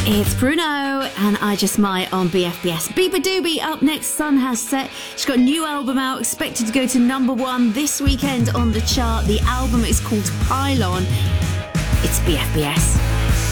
It's Bruno and I Just Might on BFBS. Beeper Doobie up next. Sun has set. She's got a new album out, expected to go to number one this weekend on the chart. The album is called Pylon. It's BFBS.